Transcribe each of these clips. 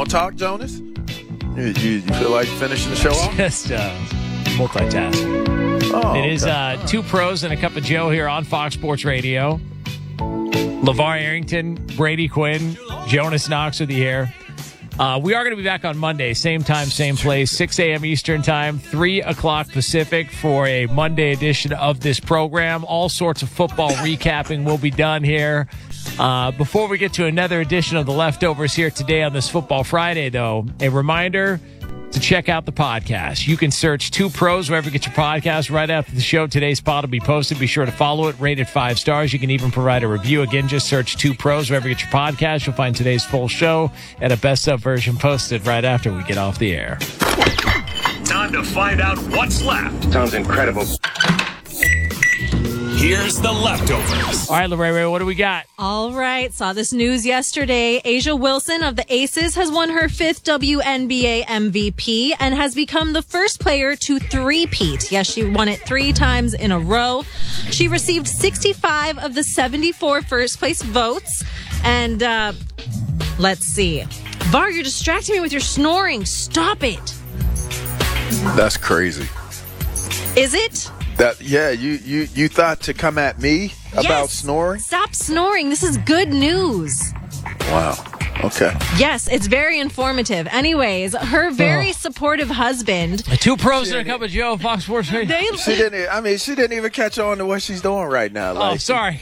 want to talk, Jonas? You feel like finishing the show off? Just multitasking. Oh, It is okay. Two Pros and a Cup of Joe here on Fox Sports Radio. LeVar Arrington, Brady Quinn, Jonas Knox with you here. We are going to be back on Monday, same time, same place, 6 a.m. Eastern Time, 3 o'clock Pacific for a Monday edition of this program. All sorts of football recapping will be done here. Before we get to another edition of The Leftovers here today on this Football Friday, though, a reminder to check out the podcast. You can search Two Pros wherever you get your podcast. Right after the show, today's pod will be posted. Be sure to follow it, rate it 5 stars. You can even provide a review. Again, just search Two Pros wherever you get your podcast. You'll find today's full show and a best-of version posted right after we get off the air. Time to find out what's left. Sounds incredible. Here's The Leftovers. All right, Lorraine, what do we got? All right. Saw this news yesterday. A'ja Wilson of the Aces has won her 5th WNBA MVP and has become the first player to three-peat. Yes, she won it 3 times in a row. She received 65 of the 74 first-place votes. And let's see. Var, you're distracting me with your snoring. Stop it. That's crazy. Is it? You thought to come at me about Yes. snoring? Stop snoring. This is good news. Wow. Okay. Yes, it's very informative. Anyways, her very supportive husband. Two Pros and a Cup of Joe, Fox Sports Radio. She didn't even catch on to what she's doing right now. Oh, Like, sorry.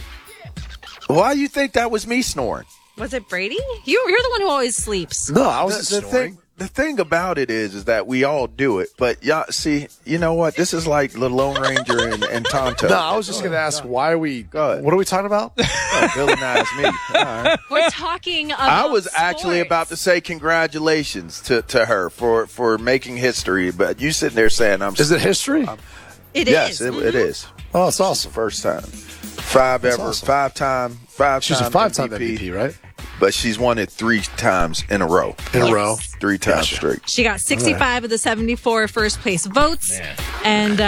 Why you think that was me snoring? Was it Brady? You're the one who always sleeps. No, I was The thing about it is that we all do it, but y'all see, you know what? This is like the Lone Ranger and Tonto. No, I was just going to ask, why are we? Go ahead. What are we talking about? Villainize me. All right. We're talking about I was actually sports. about to say congratulations to her for making history, but you sitting there saying I'm. Is it history? It Yes, is. it is. Oh, it's awesome. First time. awesome. Five-time She's a 5-time MVP, right? But she's won it 3 times in a row. In a row. 3 times Gotcha. straight. She got 65 of the 74 first place votes. Man. And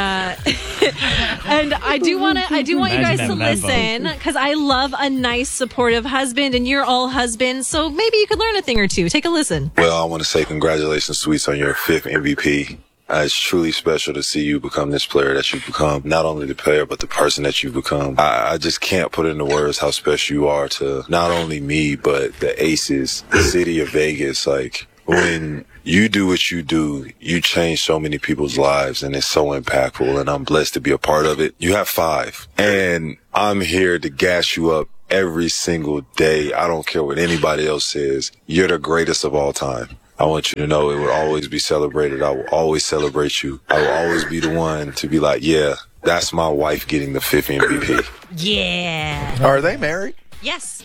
and I do want you guys to Imagine that listen because I love a nice supportive husband and you're all husbands, so maybe you could learn a thing or two. Take a listen. Well, I want to say congratulations, Sweets, on your 5th MVP. It's truly special to see you become this player that you've become. Not only the player, but the person that you've become. I just can't put into words how special you are to not only me, but the Aces, the city of Vegas. Like, when you do what you do, you change so many people's lives, and it's so impactful, and I'm blessed to be a part of it. You have 5, and I'm here to gas you up every single day. I don't care what anybody else says. You're the greatest of all time. I want you to know it will always be celebrated. I will always celebrate you. I will always be the one to be like, yeah, that's my wife getting the 5th MVP. Yeah. Are they married? Yes.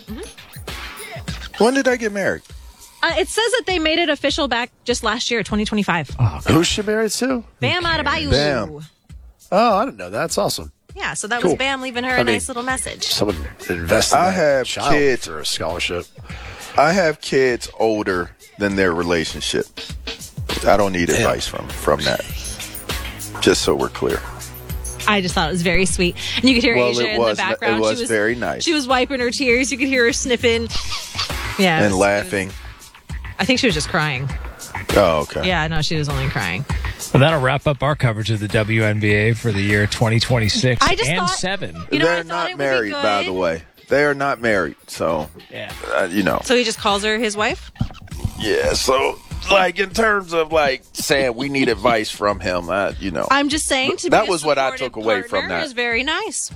When did they get married? It says that they made it official back just last year, 2025. Who's she married to? Bam Adebayo. Bam. Oh, I didn't know that. That's awesome. Yeah, so that Cool. was Bam leaving her a I mean, nice little message. Someone invested in I that have child kids. for a scholarship. I have kids older than their relationship. I don't need advice from that. Just so we're clear. I just thought it was very sweet. And you could hear Well, A'ja it in the was- background. it was very nice. She was wiping her tears. You could hear her sniffing. Yeah. And laughing. I think she was just crying. Oh, okay. Yeah, no, she was only crying. Well, that'll wrap up our coverage of the WNBA for the year 2026 I just and thought- 7. You know, I They're thought it not would be married, by good. the way. They are not married. So, Yeah. So he just calls her his wife? Yeah, so, like, in terms of, like, saying we need advice from him, I'm just saying to That be a was what I supportive took away from partner that. is very nice.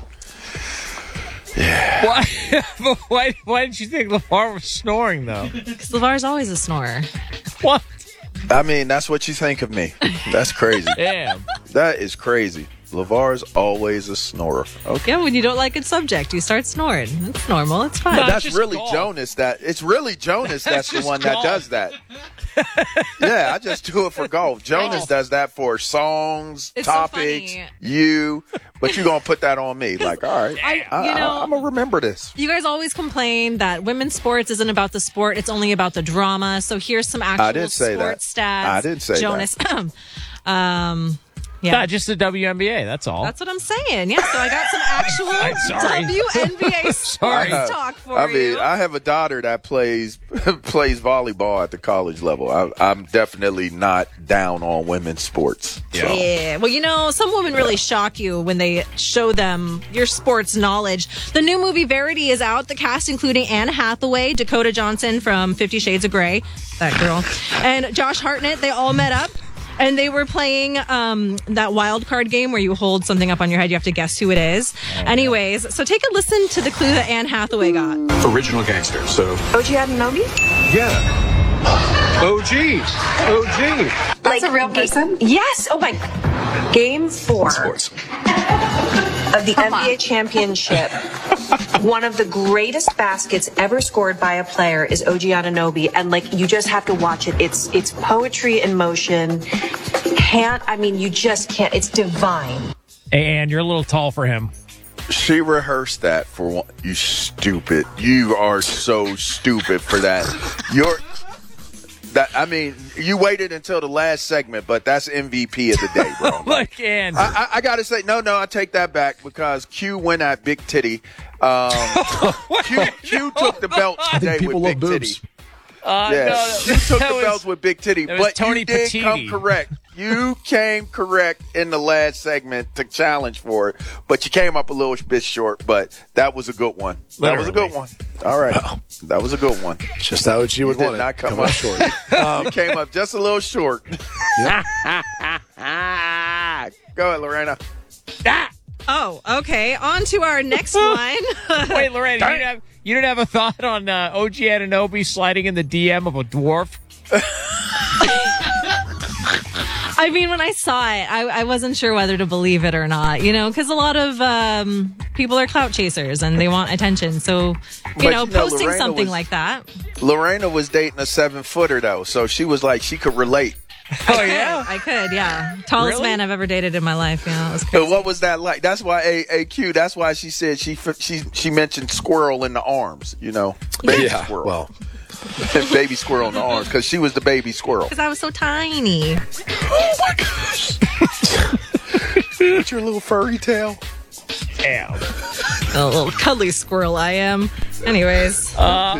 Why? But why did you think LeVar was snoring, though? Because LeVar's always a snorer. What? I mean, that's what you think of me. That's crazy. Damn. That is crazy. LeVar's always a snorer. Okay. Yeah, when you don't like a subject, you start snoring. It's normal. It's fine. No, That's just really golf. Jonas. It's really Jonas that's the just one that golf. does that. Yeah, I just do it for golf. Jonas does that for songs, It's so topics, funny. you. But you're going to put that on me. Like, all right, I'm going to remember this. You guys always complain that women's sports isn't about the sport; it's only about the drama. So here's some actual I did say that. sports stats. I did say that. Jonas. Yeah. Not just the WNBA. That's all. That's what I'm saying. Yeah, so I got some actual Sorry. WNBA sports talk for I mean, you. I have a daughter that plays volleyball at the college level. I'm definitely not down on women's sports. So. Yeah. Well, some women really shock you when they show them your sports knowledge. The new movie Verity is out. The cast including Anne Hathaway, Dakota Johnson from 50 Shades of Grey, that girl, and Josh Hartnett. They all met up. And they were playing that wild card game where you hold something up on your head. You have to guess who it is. Anyways, so take a listen to the clue that Anne Hathaway got. Original gangster, so. OG Anunoby? Yeah. OG. That's a real person? Yes. Oh my. Game 4 Sports. of the NBA championship. One of the greatest baskets ever scored by a player is OG Anunoby, and you just have to watch it. It's poetry in motion. You just can't. It's divine. And you're a little tall for him. She rehearsed that for one. You stupid. You are so stupid for that. You waited until the last segment, but that's MVP of the day, bro. Look, Ann. I got to say, no, I take that back because Q went at Big Titty. Q took the belt today with Big Titty. Q took the belt with Big Titty. But Tony you did Petiti. come correct. You came correct in the last segment to challenge for it, but you came up a little bit short, but that was a good one. That was a good one. All right. That was a good one. Just how you would did want it. not come up short. You came up just a little short. Go ahead, Lorena. Oh, okay. On to our next one. Wait, Lorena, you didn't have a thought on OG Anunoby sliding in the DM of a dwarf? I mean, when I saw it, I wasn't sure whether to believe it or not, because a lot of people are clout chasers and they want attention. So, posting Lorena something was- like that. Lorena was dating a 7-footer, though, so she was like, she could relate. Oh, yeah? I could, yeah. Tallest Really? man I've ever dated in my life. It was But crazy. what was that like? That's why AQ. That's why she said she mentioned squirrel in the arms. Baby squirrel. Well, baby squirrel in the arms because she was the baby squirrel. Because I was so tiny. Oh my gosh! With your little furry tail. Damn. A little cuddly squirrel I am. Anyways.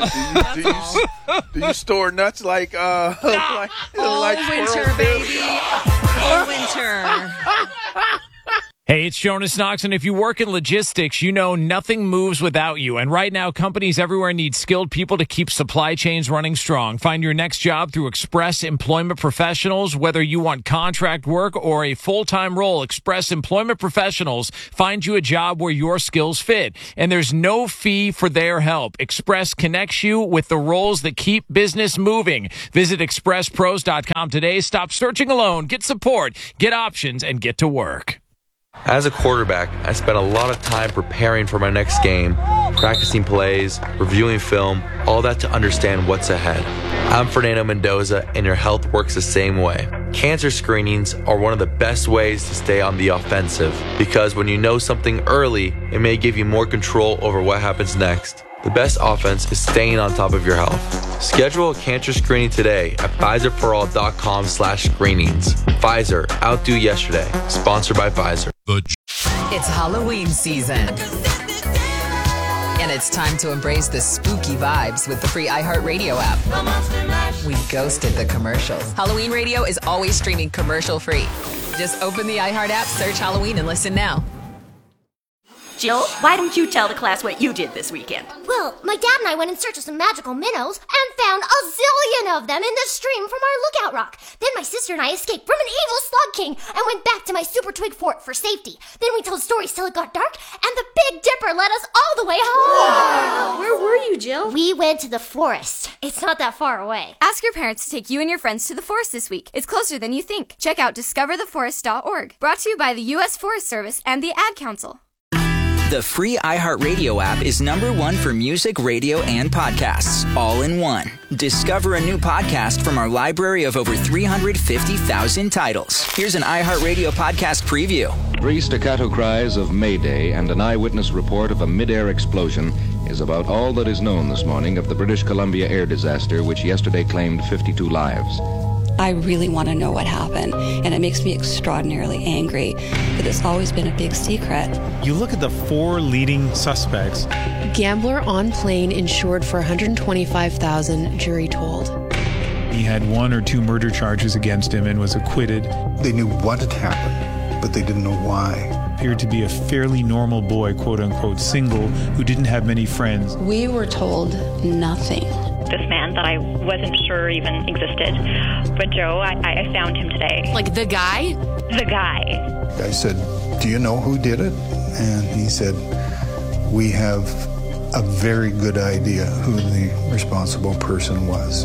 Do you store nuts like All winter, squirrels do? baby. All winter. Hey, it's Jonas Knox, and if you work in logistics, nothing moves without you. And right now, companies everywhere need skilled people to keep supply chains running strong. Find your next job through Express Employment Professionals. Whether you want contract work or a full-time role, Express Employment Professionals find you a job where your skills fit. And there's no fee for their help. Express connects you with the roles that keep business moving. Visit expresspros.com today. Stop searching alone. Get support, get options, and get to work. As a quarterback, I spent a lot of time preparing for my next game, practicing plays, reviewing film, all that to understand what's ahead. I'm Fernando Mendoza, and your health works the same way. Cancer screenings are one of the best ways to stay on the offensive, because when you know something early, it may give you more control over what happens next. The best offense is staying on top of your health. Schedule a cancer screening today at PfizerForAll.com/screenings. Pfizer, outdo yesterday. Sponsored by Pfizer. It's Halloween season. And it's time to embrace the spooky vibes with the free iHeartRadio app. We ghosted the commercials. Halloween Radio is always streaming commercial free. Just open the iHeart app, search Halloween, and listen now. Jill, why don't you tell the class what you did this weekend? Well, my dad and I went in search of some magical minnows and found a zillion of them in the stream from our lookout rock. Then my sister and I escaped from an evil slug king and went back to my super twig fort for safety. Then we told stories till it got dark, and the Big Dipper led us all the way home. Wow. Where were you, Jill? We went to the forest. It's not that far away. Ask your parents to take you and your friends to the forest this week. It's closer than you think. Check out discovertheforest.org. Brought to you by the U.S. Forest Service and the Ad Council. The free iHeartRadio app is #1 for music, radio, and podcasts, all in one. Discover a new podcast from our library of over 350,000 titles. Here's an iHeartRadio podcast preview. 3 staccato cries of Mayday and an eyewitness report of a mid-air explosion is about all that is known this morning of the British Columbia air disaster, which yesterday claimed 52 lives. I really want to know what happened, and it makes me extraordinarily angry that it's always been a big secret. You look at the 4 leading suspects. Gambler on plane insured for $125,000, jury told. He had 1 or 2 murder charges against him and was acquitted. They knew what had happened, but they didn't know why. Appeared to be a fairly normal boy, quote-unquote, single, who didn't have many friends. We were told nothing. This man that I wasn't sure even existed. But Joe, I found him today. Like the guy? The guy. I said, do you know who did it? And he said, we have a very good idea who the responsible person was.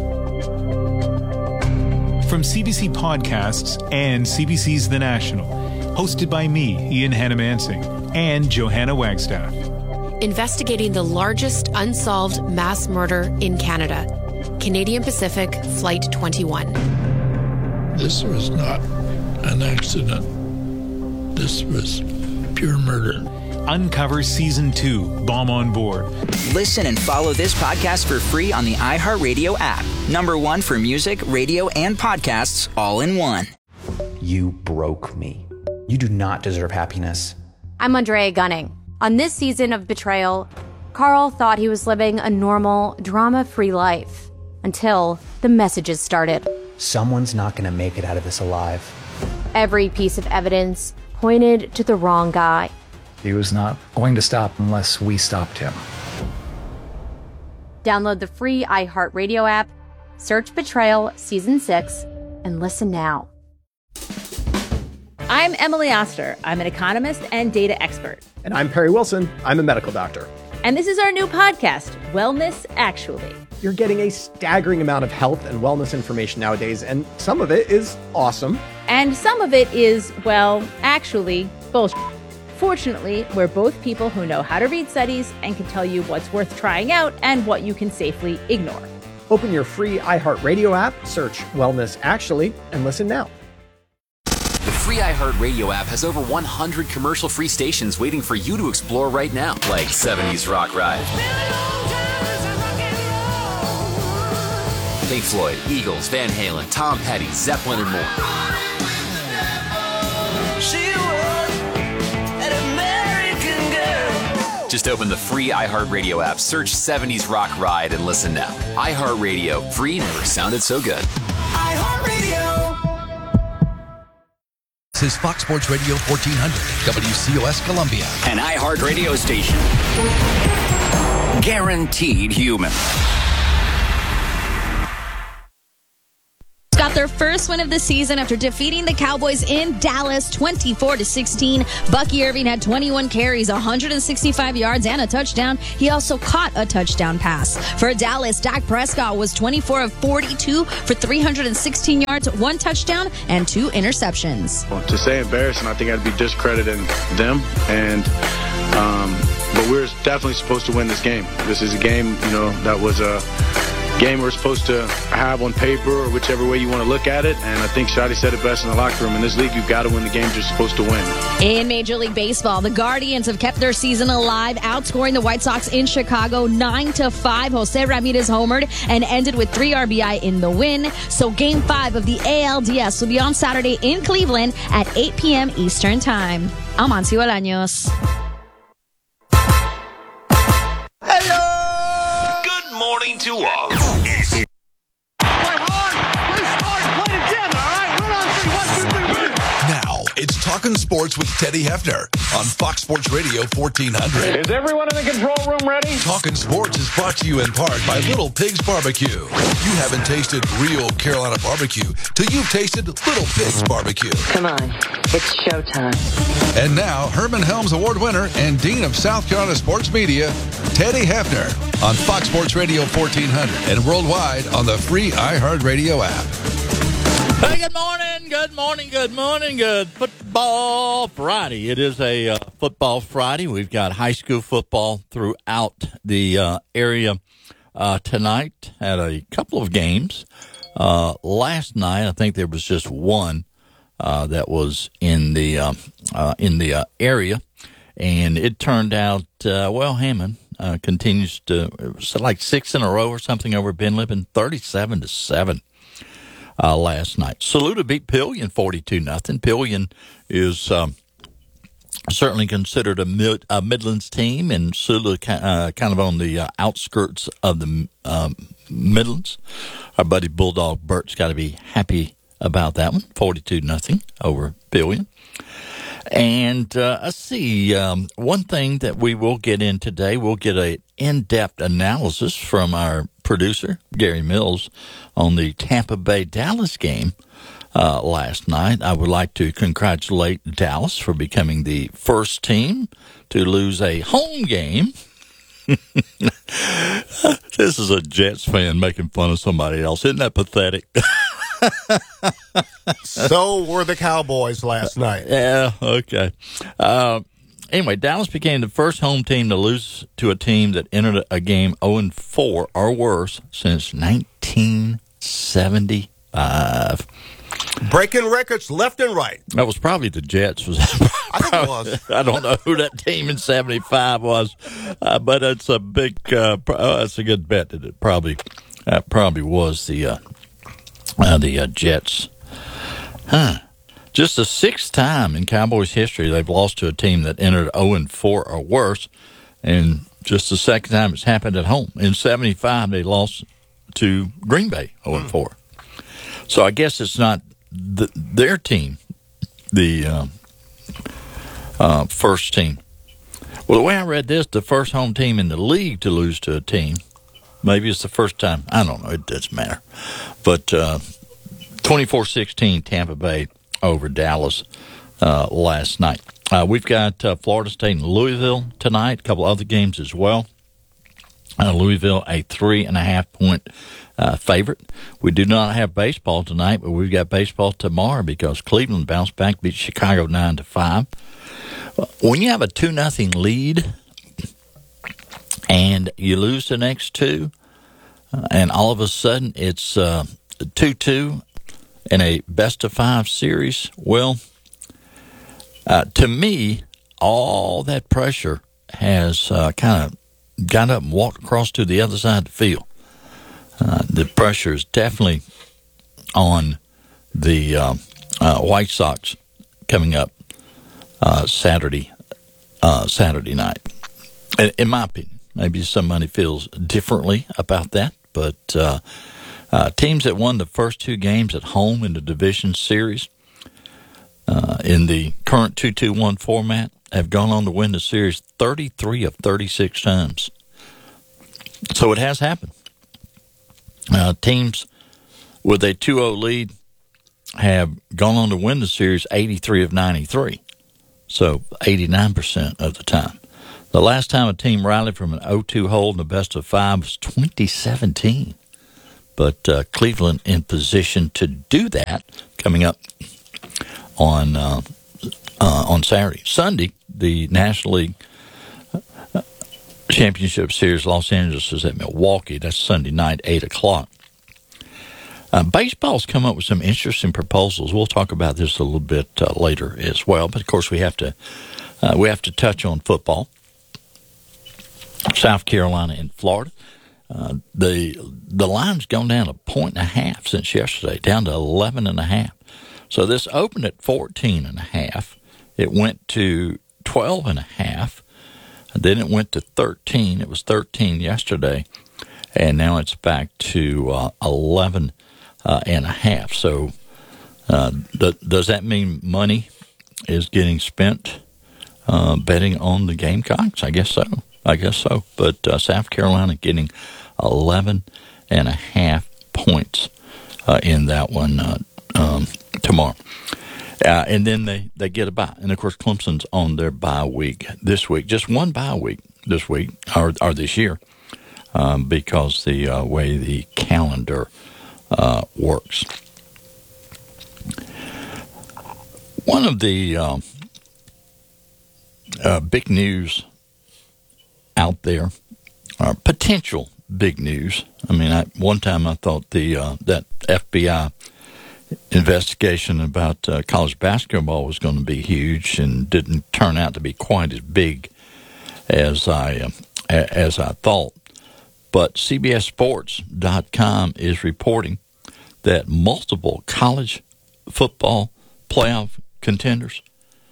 From CBC Podcasts and CBC's The National, hosted by me, Ian Hannamansing, and Johanna Wagstaff. Investigating the largest unsolved mass murder in Canada. Canadian Pacific Flight 21. This was not an accident. This was pure murder. Uncover Season 2, Bomb on Board. Listen and follow this podcast for free on the iHeartRadio app. #1 for music, radio, and podcasts all in one. You broke me. You do not deserve happiness. I'm Andrea Gunning. On this season of Betrayal, Carl thought he was living a normal, drama-free life until the messages started. Someone's not going to make it out of this alive. Every piece of evidence pointed to the wrong guy. He was not going to stop unless we stopped him. Download the free iHeartRadio app, search Betrayal Season 6, and listen now. I'm Emily Oster. I'm an economist and data expert. And I'm Perry Wilson. I'm a medical doctor. And this is our new podcast, Wellness Actually. You're getting a staggering amount of health and wellness information nowadays, and some of it is awesome. And some of it is, well, actually, bullshit. Fortunately, we're both people who know how to read studies and can tell you what's worth trying out and what you can safely ignore. Open your free iHeartRadio app, search Wellness Actually, and listen now. The free iHeartRadio app has over 100 commercial-free stations waiting for you to explore right now, like 70s Rock Ride, Pink Floyd, Eagles, Van Halen, Tom Petty, Zeppelin, and more. Just open the free iHeartRadio app, search 70s Rock Ride, and listen now. iHeartRadio, free never sounded so good. iHeartRadio. This is Fox Sports Radio 1400, WCOS Columbia. An iHeartRadio station. Guaranteed human. Got their first win of the season after defeating the Cowboys in Dallas 24-16. Bucky Irving had 21 carries, 165 yards, and a touchdown. He also caught a touchdown pass. For Dallas, Dak Prescott was 24 of 42 for 316 yards, 1 touchdown, and 2 interceptions. Well, to say embarrassing, I think I'd be discrediting them. But we're definitely supposed to win this game. This is a game, that was a game we're supposed to have on paper or whichever way you want to look at it. And I think Shotty said it best in the locker room. In this league, you've got to win the games you're supposed to win. In Major League Baseball, the Guardians have kept their season alive, outscoring the White Sox in Chicago 9-5. Jose Ramirez homered and ended with 3 RBI in the win. So Game 5 of the ALDS will be on Saturday in Cleveland at 8 p.m. Eastern Time. I'm Ansi Bolaños. Hello! Good morning to all. Now, it's Talkin' Sports with Teddy Hefner on Fox Sports Radio 1400. Is everyone in the control room ready? Talkin' Sports is brought to you in part by Little Pigs Barbecue. You haven't tasted real Carolina barbecue till you've tasted Little Pigs Barbecue. Come on, it's showtime. And now, Herman Helms Award winner and Dean of South Carolina Sports Media, Teddy Hefner on Fox Sports Radio 1400 and worldwide on the free iHeartRadio app. Hey, good morning. Good Football Friday. It is a Football Friday. We've got high school football throughout the area tonight at a couple of games. Last night, I think there was just one that was in the area, and it turned out Hammond continues to, it was like 6 in a row or something over Ben Lippen, 37-7. last night. Saluda beat Pillion 42-0. Pillion is certainly considered a Midlands team, and Saluda kind of on the outskirts of the Midlands. Our buddy Bulldog Bert's got to be happy about that one, 42-0 over Pillion. And let's see, one thing that we will get in today, we'll get an in-depth analysis from our producer, Gary Mills, on the Tampa Bay-Dallas game last night. I would like to congratulate Dallas for becoming the first team to lose a home game. This is a Jets fan making fun of somebody else. Isn't that pathetic? So were the Cowboys last night. Yeah, okay. Anyway, Dallas became the first home team to lose to a team that entered a game 0-4 or worse since 1975. Breaking records left and right. That was probably the Jets. I think it was. I don't know who that team in 75 was, but it's a big. It's a good bet that it probably was the Jets. Just the sixth time in Cowboys history they've lost to a team that entered 0-4 or worse, and just the second time it's happened at home. In 75, they lost to Green Bay 0-4. So I guess it's not their team, the first team. Well, the way I read this, the first home team in the league to lose to a team. Maybe it's the first time. I don't know. It doesn't matter. But 24-16 Tampa Bay over Dallas last night. We've got Florida State and Louisville tonight. A couple other games as well. Louisville, a 3.5-point favorite. We do not have baseball tonight, but we've got baseball tomorrow because Cleveland bounced back, beat Chicago 9-5. When you have a 2-0 lead and you lose the next two, and all of a sudden it's 2-2 in a best-of-5 series, well, to me, all that pressure has kind of got up and walked across to the other side of the field. The pressure is definitely on the White Sox coming up Saturday night. In my opinion, maybe somebody feels differently about that, but teams that won the first two games at home in the division series in the current 2-2-1 format have gone on to win the series 33 of 36 times. So it has happened. Teams with a 2-0 lead have gone on to win the series 83 of 93. So 89% of the time. The last time a team rallied from an 0-2 hold in the best of five was 2017. But Cleveland in position to do that coming up on Saturday. Sunday, the National League Championship Series, Los Angeles is at Milwaukee. That's Sunday night, 8 o'clock. Baseball's come up with some interesting proposals. We'll talk about this a little bit later as well. But of course, we have to touch on football. South Carolina and Florida. The line's gone down 1.5 since yesterday, down to 11.5. So this opened at 14.5. It went to 12.5. Then it went to 13. It was 13 yesterday, and now it's back to 11.5. So does that mean money is getting spent betting on the Gamecocks? I guess so. But South Carolina getting 11.5 points in that one tomorrow. And then they get a bye. And, of course, Clemson's on their bye week this week. Just one bye week this week, or this year, because the way the calendar works. One of the big news out there, or potential big news. I mean, one time I thought that FBI investigation about college basketball was going to be huge, and didn't turn out to be quite as big as I thought. But CBSSports.com is reporting that multiple college football playoff contenders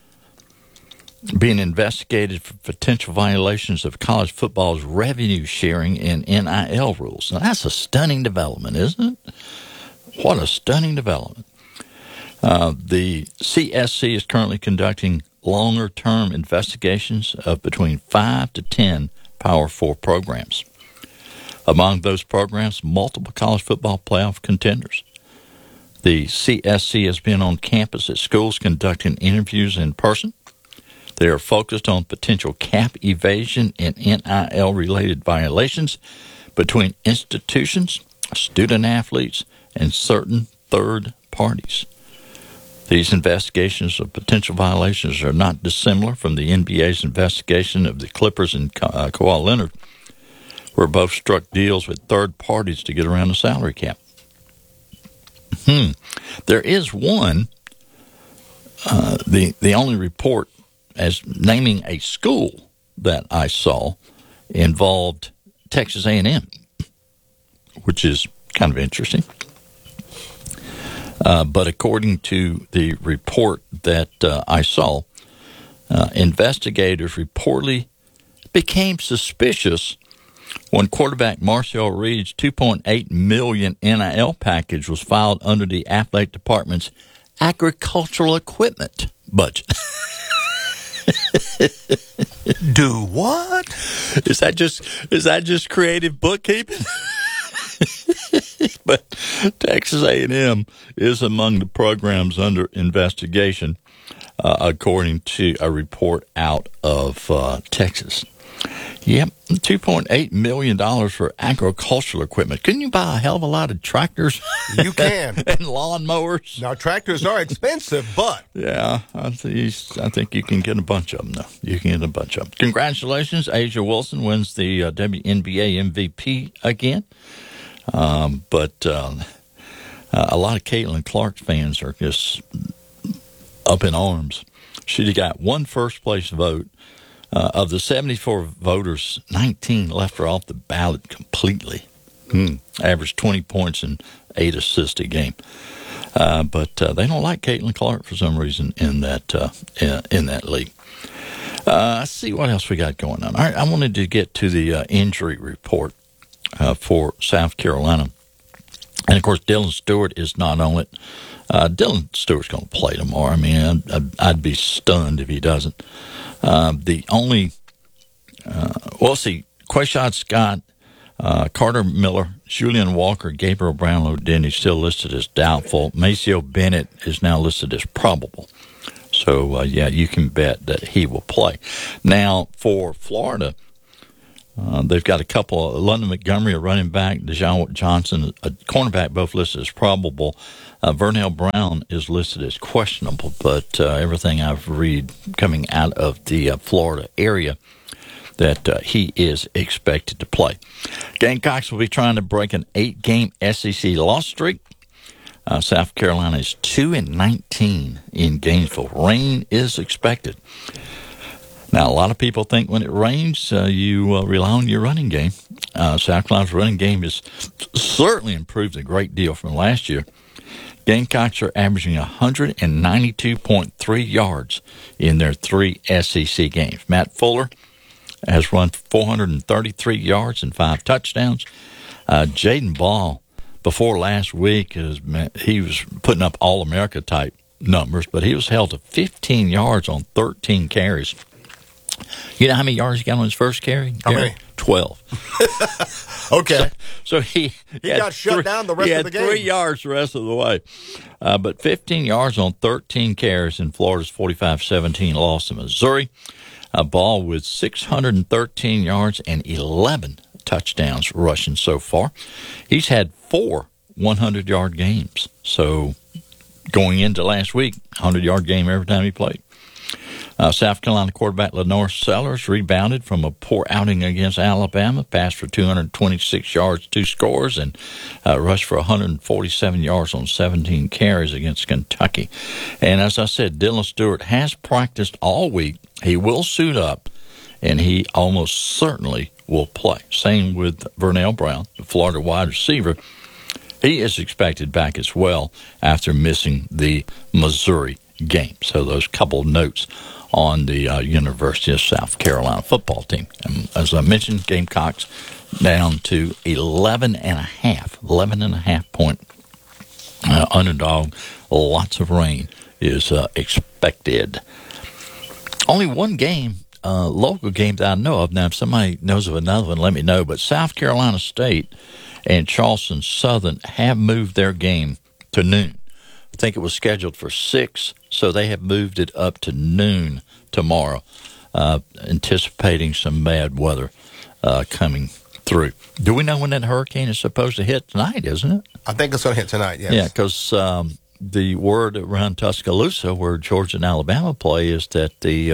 being investigated for potential violations of college football's revenue sharing and NIL rules. Now, that's a stunning development, isn't it? What a stunning development. The CSC is currently conducting longer-term investigations of between 5 to 10 Power 4 programs. Among those programs, multiple college football playoff contenders. The CSC has been on campus at schools conducting interviews in person. They are focused on potential cap evasion and NIL-related violations between institutions, student-athletes, and certain third parties. These investigations of potential violations are not dissimilar from the NBA's investigation of the Clippers and Kawhi Leonard, where both struck deals with third parties to get around the salary cap. There is one, the only report as naming a school that I saw involved Texas A&M, which is kind of interesting. But according to the report that I saw, investigators reportedly became suspicious when quarterback Marcel Reed's $2.8 million NIL package was filed under the athletic department's agricultural equipment budget. Do what? Is that just creative bookkeeping? But Texas A&M is among the programs under investigation, according to a report out of Texas. Yep, $2.8 million for agricultural equipment. Couldn't you buy a hell of a lot of tractors? You can. And lawnmowers? Now, tractors are expensive, but... Yeah, I think you can get a bunch of them, though. You can get a bunch of them. Congratulations, A'ja Wilson wins the WNBA MVP again. But a lot of Caitlin Clark fans are just up in arms. She got one first-place vote. Of the 74 voters, 19 left her off the ballot completely. Averaged 20 points and 8 assists a game. But they don't like Caitlin Clark for some reason in that league. Let's see what else we got going on. All right, I wanted to get to the injury report for South Carolina. And, of course, Dylan Stewart is not on it. Dylan Stewart's going to play tomorrow. I mean, I'd be stunned if he doesn't. The only, Quashad Scott, Carter Miller, Julian Walker, Gabriel Brownlow-Denny still listed as doubtful. Maceo Bennett is now listed as probable. So, you can bet that he will play. Now, for Florida, they've got a couple. London Montgomery, a running back, Dejon Johnson, a cornerback, both listed as probable. Vernell Brown is listed as questionable, but everything I've read coming out of the Florida area that he is expected to play. Gamecocks will be trying to break an 8-game SEC loss streak. South Carolina is 2-19 in Gainesville. Rain is expected. Now, a lot of people think when it rains, you rely on your running game. South Carolina's running game has certainly improved a great deal from last year. Gamecocks are averaging 192.3 yards in their 3 SEC games. Matt Fuller has run 433 yards and 5 touchdowns. Jaden Ball, before last week, he was putting up All-America type numbers, but he was held to 15 yards on 13 carries. You know how many yards he got on his first carry? How many? 12. Okay. So he got shut down the rest of the game. He had 3 yards the rest of the way. But 15 yards on 13 carries in Florida's 45-17 loss to Missouri. Ball with 613 yards and 11 touchdowns rushing so far. He's had 4 100-yard games. So going into last week, 100-yard game every time he played. South Carolina quarterback Lenore Sellers rebounded from a poor outing against Alabama, passed for 226 yards, 2 scores, and rushed for 147 yards on 17 carries against Kentucky. And as I said, Dylan Stewart has practiced all week. He will suit up, and he almost certainly will play. Same with Vernell Brown, the Florida wide receiver, He is expected back as well after missing the Missouri game. So those couple notes on the University of South Carolina football team. And as I mentioned, Gamecocks down to 11.5 point underdog. Lots of rain is expected. Only one game, local game that I know of. Now, if somebody knows of another one, let me know. But South Carolina State and Charleston Southern have moved their game to noon. I think it was scheduled for 6, so they have moved it up to noon tomorrow, anticipating some bad weather coming through. Do we know when that hurricane is supposed to hit tonight, isn't it? I think it's going to hit tonight, yes. Yeah, because the word around Tuscaloosa, where Georgia and Alabama play, is that the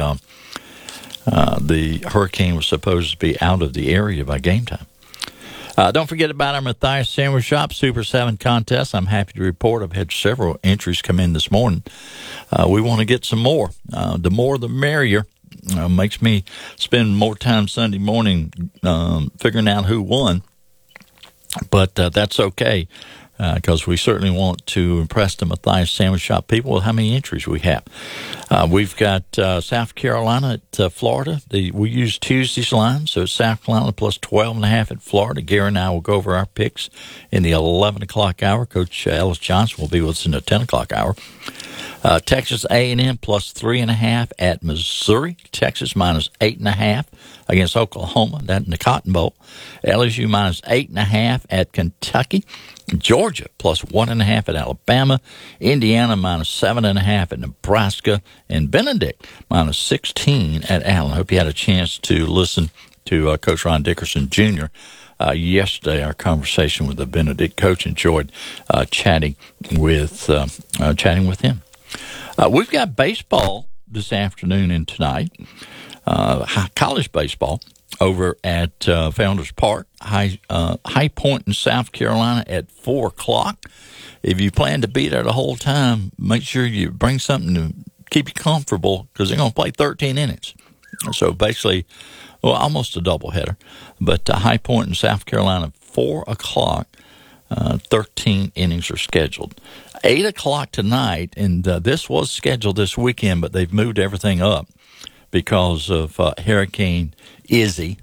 hurricane was supposed to be out of the area by game time. Don't forget about our Matthias Sandwich Shop Super 7 contest. I'm happy to report I've had several entries come in this morning. We want to get some more. The more, the merrier. Makes me spend more time Sunday morning figuring out who won. But that's okay, because we certainly want to impress the Matthias Sandwich Shop people with how many entries we have. We've got South Carolina at Florida. We use Tuesday's line, so it's South Carolina plus 12.5 at Florida. Gary and I will go over our picks in the 11 o'clock hour. Coach Ellis Johnson will be with us in the 10 o'clock hour. Texas A&M plus 3.5 at Missouri. Texas minus 8.5 against Oklahoma. That in the Cotton Bowl. LSU minus 8.5 at Kentucky. Georgia plus 1.5 at Alabama. Indiana minus 7.5 at Nebraska. And Benedict minus 16 at Allen. I hope you had a chance to listen to Coach Ron Dickerson Jr. Yesterday. Our conversation with the Benedict coach. Enjoyed chatting with him. We've got baseball this afternoon and tonight, college baseball over at Founders Park, High Point in South Carolina at 4 o'clock. If you plan to be there the whole time, make sure you bring something to keep you comfortable, because they're going to play 13 innings. So basically, almost a doubleheader. But High Point in South Carolina, 4 o'clock. 13 innings are scheduled. 8 o'clock tonight, and this was scheduled this weekend, but they've moved everything up because of Hurricane Izzy.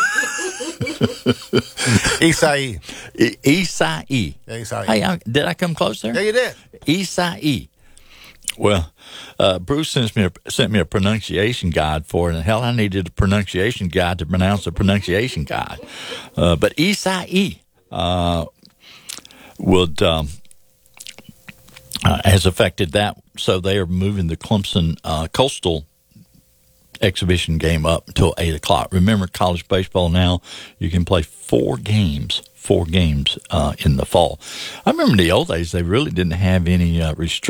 Isai. Isai. Hey, did I come close there? Yeah, you did. Isai. Well, Bruce sent me a pronunciation guide for it, and hell, I needed a pronunciation guide to pronounce the pronunciation guide. But Isai has affected that, so they are moving the Clemson Coastal exhibition game up until 8 o'clock. Remember, college baseball now, you can play 4 games in the fall. I remember in the old days, they really didn't have any restrictions.